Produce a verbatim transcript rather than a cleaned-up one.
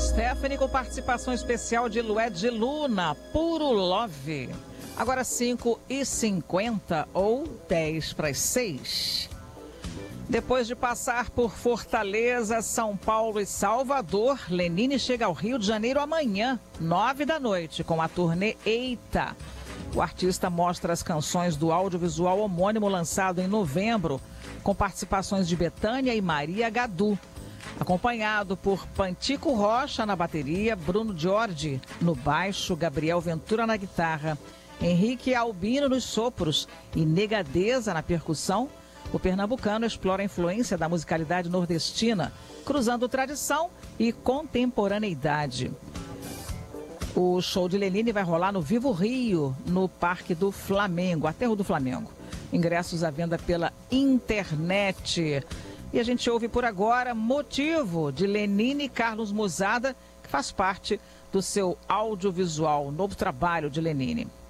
Stephanie com participação especial de Lued Luna, Puro Love. Agora cinco e cinquenta ou dez para as seis. Depois de passar por Fortaleza, São Paulo e Salvador, Lenine chega ao Rio de Janeiro amanhã, nove da noite, com a turnê Eita. O artista mostra as canções do audiovisual homônimo lançado em novembro, com participações de Bethânia e Maria Gadu. Acompanhado por Pantico Rocha na bateria, Bruno Giorgi no baixo, Gabriel Ventura na guitarra, Henrique Albino nos sopros e Negadeza na percussão, o pernambucano explora a influência da musicalidade nordestina, cruzando tradição e contemporaneidade. O show de Lenine vai rolar no Vivo Rio, no Parque do Flamengo, Aterro do Flamengo. Ingressos à venda pela internet. E a gente ouve por agora Motivo, de Lenine Carlos Musada, que faz parte do seu audiovisual, novo trabalho de Lenine.